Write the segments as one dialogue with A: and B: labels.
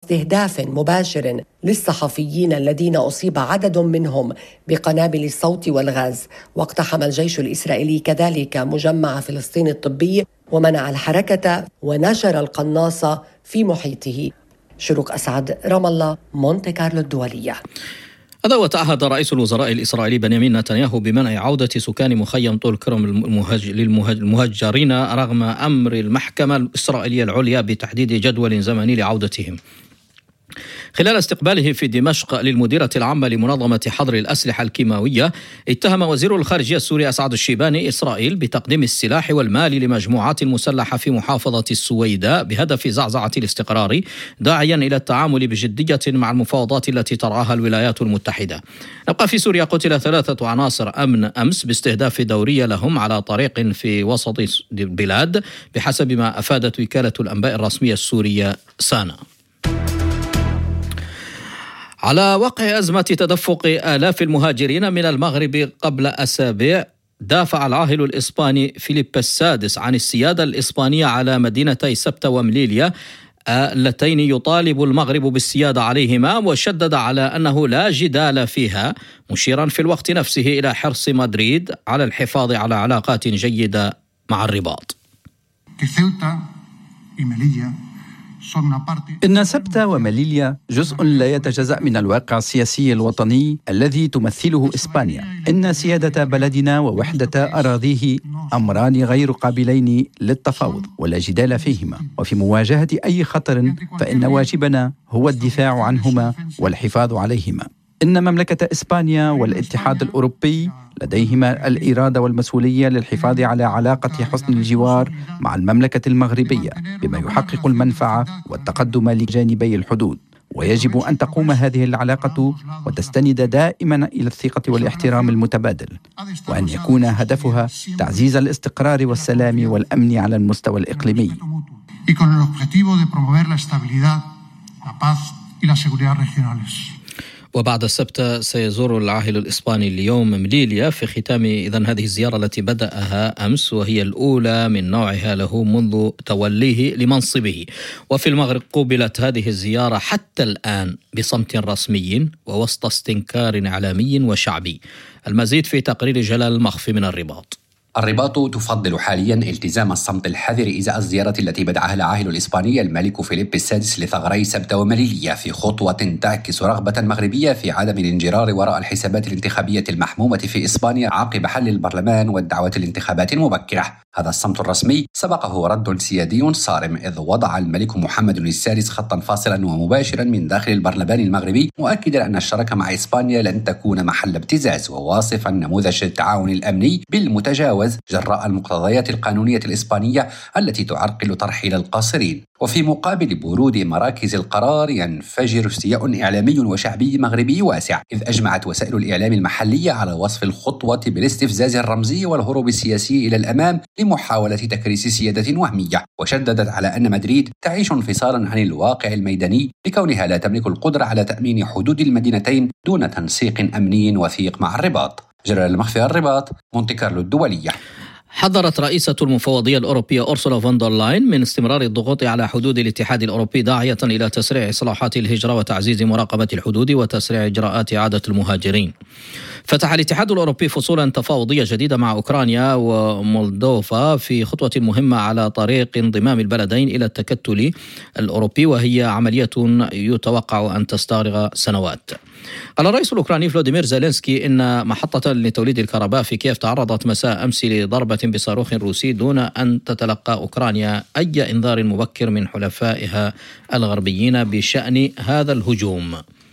A: استهداف مباشر للصحفيين الذين أصيب عدد منهم بقنابل الصوت والغاز. واقتحم الجيش الإسرائيلي كذلك مجمع فلسطين الطبي ومنع الحركة ونشر القناصة في محيطه. شروق أسعد، رام الله، مونte كارلو الدولية.
B: هذا وتعهد رئيس الوزراء الإسرائيلي بنيامين نتنياهو بمنع عودة سكان مخيم طول كرم للمهجرين رغم أمر المحكمة الإسرائيلية العليا بتحديد جدول زمني لعودتهم. خلال استقباله في دمشق للمديرة العامة لمنظمة حظر الأسلحة الكيماوية، اتهم وزير الخارجية السوري أسعد الشيباني إسرائيل بتقديم السلاح والمال لمجموعات مسلحة في محافظة السويداء بهدف زعزعة الاستقرار، داعيا إلى التعامل بجدية مع المفاوضات التي ترعاها الولايات المتحدة. نبقى في سوريا. قتل 3 عناصر أمن أمس باستهداف دورية لهم على طريق في وسط البلاد بحسب ما أفادت وكالة الأنباء الرسمية السورية سانا. على وقع أزمة تدفق آلاف المهاجرين من المغرب قبل أسابيع، دافع العاهل الإسباني فيليب السادس عن السيادة الإسبانية على مدينتي سبتة ومليليا اللتين يطالب المغرب بالسيادة عليهما، وشدد على أنه لا جدال فيها، مشيرا في الوقت نفسه إلى حرص مدريد على الحفاظ على علاقات جيدة مع الرباط.
C: إن سبتة ومليليا جزء لا يتجزأ من الواقع السياسي الوطني الذي تمثله إسبانيا. إن سيادة بلدنا ووحدة أراضيه أمران غير قابلين للتفاوض ولا جدال فيهما، وفي مواجهة أي خطر فإن واجبنا هو الدفاع عنهما والحفاظ عليهما. إن مملكة إسبانيا والاتحاد الأوروبي لديهما الإرادة والمسؤولية للحفاظ على علاقة حسن الجوار مع المملكة المغربية بما يحقق المنفعة والتقدم لجانبي الحدود، ويجب أن تقوم هذه العلاقة وتستند دائما إلى الثقة والاحترام المتبادل، وأن يكون هدفها تعزيز الاستقرار والسلام والأمن على المستوى الإقليمي.
B: وبعد السبت سيزور العاهل الإسباني اليوم مليليا في ختام إذن هذه الزيارة التي بدأها أمس، وهي الأولى من نوعها له منذ توليه لمنصبه. وفي المغرب قوبلت هذه الزيارة حتى الآن بصمت رسمي ووسط استنكار إعلامي وشعبي. المزيد في تقرير جلال المخفي من الرباط.
D: الرباط تفضل حاليا التزام الصمت الحذر إزاء الزيارة التي بدأها العاهل الإسباني الملك فيليب السادس لثغري سبتة ومليليا، في خطوة تعكس رغبة مغربية في عدم الانجرار وراء الحسابات الانتخابية المحمومة في إسبانيا عقب حل البرلمان والدعوة للانتخابات المبكرة. هذا الصمت الرسمي سبقه رد سيادي صارم، إذ وضع الملك محمد السادس خطا فاصلا ومباشرا من داخل البرلمان المغربي، مؤكدا أن الشراكة مع إسبانيا لن تكون محل ابتزاز، وواصفا نموذج التعاون الأمني بالمتجاوز جراء المقتضيات القانونية الإسبانية التي تعرقل ترحيل القاصرين. وفي مقابل برود مراكز القرار ينفجر استياء إعلامي وشعبي مغربي واسع، إذ أجمعت وسائل الإعلام المحلية على وصف الخطوة بالاستفزاز الرمزي والهروب السياسي إلى الأمام لمحاولة تكريس سيادة وهمية، وشددت على أن مدريد تعيش انفصالا عن الواقع الميداني لكونها لا تملك القدرة على تأمين حدود المدينتين دون تنسيق أمني وثيق مع الرباط. جلال المخفي، الرباط، مونte كارلو الدولية.
B: حذرت رئيسة المفوضية الأوروبية أورسولا فون دير لاين من استمرار الضغوط على حدود الاتحاد الأوروبي، داعية إلى تسريع إصلاحات الهجرة وتعزيز مراقبة الحدود وتسريع إجراءات إعادة المهاجرين. فتح الاتحاد الأوروبي فصولا تفاوضية جديدة مع أوكرانيا ومولدوفا في خطوة مهمة على طريق انضمام البلدين إلى التكتل الأوروبي، وهي عملية يتوقع أن تستغرق سنوات. قال الرئيس الأوكراني فلوديمير زيلينسكي إن محطة لتوليد الكهرباء في كييف تعرضت مساء أمس لضربة بصاروخ روسي دون أن تتلقى أوكرانيا أي إنذار مبكر من حلفائها الغربيين بشأن هذا الهجوم.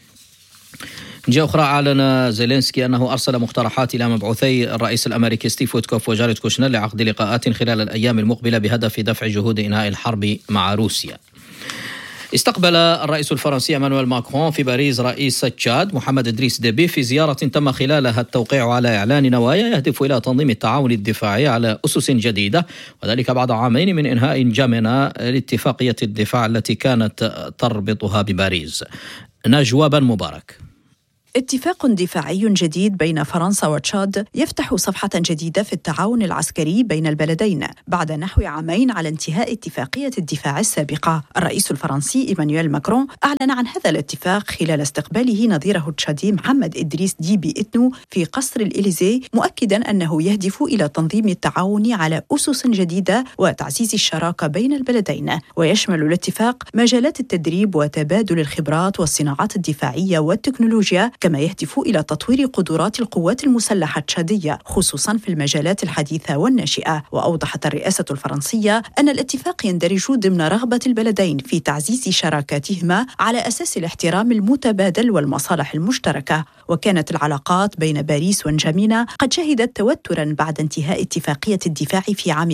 B: من جهة أخرى، أعلن زيلينسكي أنه أرسل مقترحات إلى مبعوثي الرئيس الأمريكي ستيف ويتكوف وجاريد كوشنر لعقد لقاءات خلال الأيام المقبلة بهدف دفع جهود إنهاء الحرب مع روسيا. استقبل الرئيس الفرنسي إيمانويل ماكرون في باريس رئيس تشاد محمد إدريس ديبي في زيارة تم خلالها التوقيع على إعلان نوايا يهدف إلى تنظيم التعاون الدفاعي على أسس جديدة، وذلك بعد عامين من إنهاء جامنا لاتفاقية الدفاع التي كانت تربطها بباريس. نجوى بن مبارك.
E: اتفاق دفاعي جديد بين فرنسا وتشاد يفتح صفحة جديدة في التعاون العسكري بين البلدين بعد نحو عامين على انتهاء اتفاقية الدفاع السابقة. الرئيس الفرنسي إيمانويل ماكرون أعلن عن هذا الاتفاق خلال استقباله نظيره التشادي محمد إدريس ديبي إتنو في قصر الإليزي، مؤكدا أنه يهدف إلى تنظيم التعاون على أسس جديدة وتعزيز الشراكة بين البلدين. ويشمل الاتفاق مجالات التدريب وتبادل الخبرات والصناعات الدفاعية والتكنولوجيا، كما يهدف إلى تطوير قدرات القوات المسلحة التشادية خصوصا في المجالات الحديثة والناشئة. وأوضحت الرئاسة الفرنسية أن الاتفاق يندرج ضمن رغبة البلدين في تعزيز شراكاتهما على أساس الاحترام المتبادل والمصالح المشتركة. وكانت العلاقات بين باريس ونجامينا قد شهدت توترا بعد انتهاء اتفاقية الدفاع في عام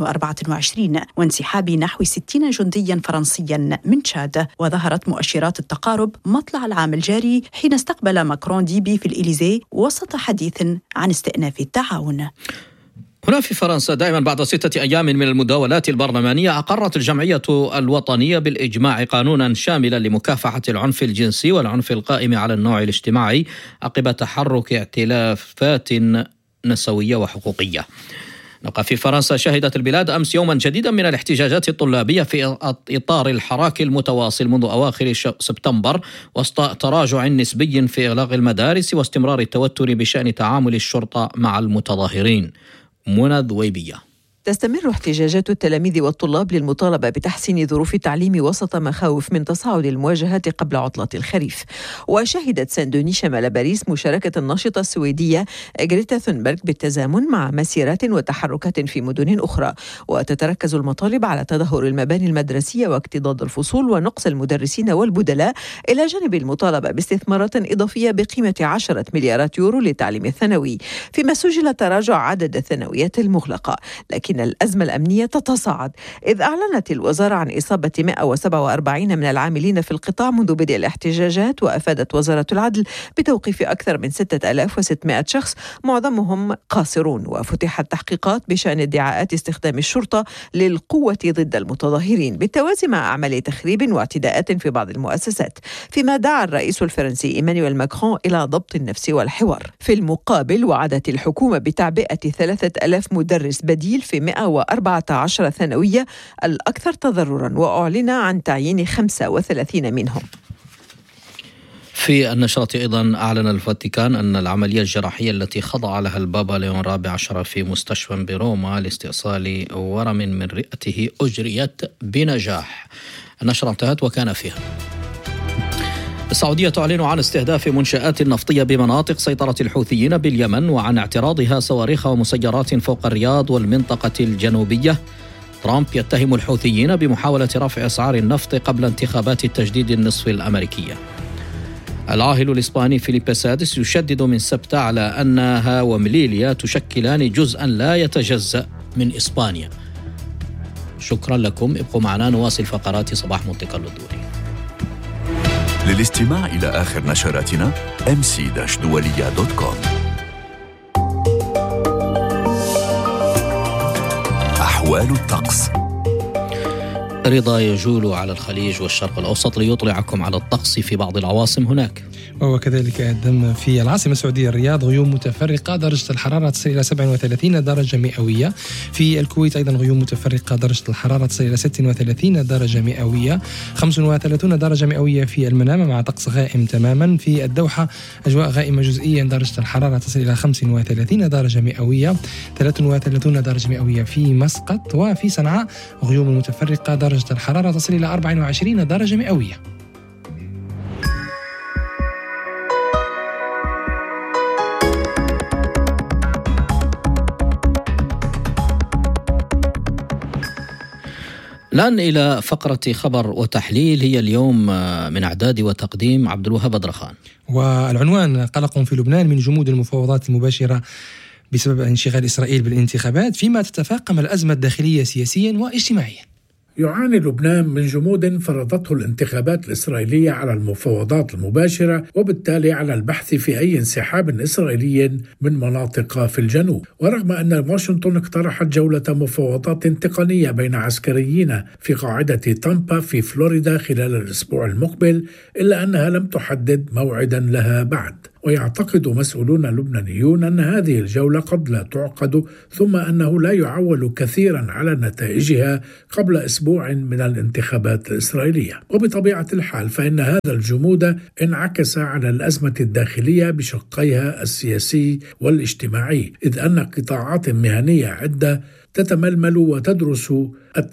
E: 2024 وانسحاب نحو 60 جنديا فرنسيا من تشاد. وظهرت مؤشرات التقارب مطلع العام الجاري حين استقبل ماكرون ديبي في الإليزي وسط حديث عن استئناف التعاون.
B: هنا في فرنسا دائما بعد 6 أيام من المداولات البرلمانية أقرت الجمعية الوطنية بالإجماع قانونا شاملا لمكافحة العنف الجنسي والعنف القائم على النوع الاجتماعي عقب تحرك ائتلافات نسوية وحقوقية. في فرنسا شهدت البلاد أمس يوما جديدا من الاحتجاجات الطلابية في إطار الحراك المتواصل منذ أواخر سبتمبر وسط تراجع نسبي في إغلاق المدارس واستمرار التوتر بشأن تعامل الشرطة مع المتظاهرين. منى ذويبية.
F: تستمر احتجاجات التلاميذ والطلاب للمطالبة بتحسين ظروف التعليم وسط مخاوف من تصاعد المواجهات قبل عطلة الخريف. وشهدت سان دوني شمال باريس مشاركة الناشطة السويدية غريتا ثونبرغ بالتزامن مع مسيرات وتحركات في مدن أخرى. وتتركز المطالب على تدهور المباني المدرسية واكتظاظ الفصول ونقص المدرسين والبدلاء، إلى جانب المطالبة باستثمارات إضافية بقيمة 10 مليارات يورو للتعليم الثانوي، فيما سجل تراجع عدد الثانويات المغلقة. لكن الأزمة الأمنية تتصاعد، إذ أعلنت الوزارة عن إصابة 147 من العاملين في القطاع منذ بدء الاحتجاجات. وأفادت وزارة العدل بتوقيف أكثر من 6600 شخص معظمهم قاصرون. وفتحت تحقيقات بشأن ادعاءات استخدام الشرطة للقوة ضد المتظاهرين بالتوازي مع أعمال تخريب واعتداءات في بعض المؤسسات، فيما دعا الرئيس الفرنسي إيمانويل ماكرون إلى ضبط النفس والحوار. في المقابل وعدت الحكومة بتعبئة 3000 مدرس بديل في 114 ثانوية الأكثر تضرراً، وأعلن عن تعيين 35 منهم.
B: في النشرة أيضا أعلن الفاتيكان أن العملية الجراحية التي خضع لها البابا ليون الرابع عشر في مستشفى بروما لاستئصال ورم من رئته أجريت بنجاح. النشرة انتهت وكان فيها: السعودية تعلن عن استهداف منشآت نفطية بمناطق سيطرة الحوثيين باليمن وعن اعتراضها صواريخ ومسيرات فوق الرياض والمنطقة الجنوبية. ترامب يتهم الحوثيين بمحاولة رفع أسعار النفط قبل انتخابات التجديد النصف الأمريكية. العاهل الإسباني فيليب السادس يشدد من سبت على أنها ومليليا تشكلان جزءا لا يتجزأ من إسبانيا. شكرا لكم، ابقوا معنا نواصل فقرات صباح منطقة الدوري.
G: للاستماع إلى آخر نشراتنا mc-dualia.com. أحوال الطقس.
B: رضا يجول على الخليج والشرق الأوسط ليطلعكم على الطقس في بعض العواصم هناك.
H: وهو كذلك أيضا في العاصمة السعودية الرياض غيوم متفرقة درجة الحرارة تصل إلى 37 درجة مئوية. في الكويت أيضا غيوم متفرقة درجة الحرارة تصل إلى 36 درجة مئوية. 35 درجة مئوية في المنامة مع طقس غائم تماما. في الدوحة أجواء غائمة جزئيا درجة الحرارة تصل إلى 35 درجة مئوية. 33 درجة مئوية في مسقط. وفي صنعاء غيوم متفرقة درجة الحرارة تصل إلى 24 درجة مئوية.
B: الآن إلى فقرة خبر وتحليل، هي اليوم من إعداد وتقديم عبد الوهاب بدرخان.
H: والعنوان: قلق في لبنان من جمود المفاوضات المباشرة بسبب انشغال إسرائيل بالانتخابات، فيما تتفاقم الأزمة الداخلية سياسيا واجتماعيا.
I: يعاني لبنان من جمود فرضته الانتخابات الإسرائيلية على المفاوضات المباشرة، وبالتالي على البحث في أي انسحاب إسرائيلي من مناطق في الجنوب. ورغم أن واشنطن اقترحت جولة مفاوضات تقنية بين عسكريين في قاعدة تامبا في فلوريدا خلال الأسبوع المقبل، إلا أنها لم تحدد موعدا لها بعد. ويعتقد مسؤولون لبنانيون أن هذه الجولة قد لا تعقد، ثم أنه لا يعول كثيرا على نتائجها قبل أسبوع من الانتخابات الإسرائيلية. وبطبيعة الحال فإن هذا الجمود انعكس على الأزمة الداخلية بشقيها السياسي والاجتماعي، إذ أن قطاعات مهنية عدة تتململ وتدرس